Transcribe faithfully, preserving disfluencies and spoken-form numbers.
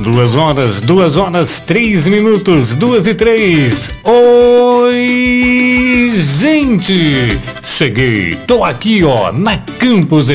Duas horas, duas horas, três minutos, duas e três. Oi, gente! Cheguei, tô aqui, ó, na Campos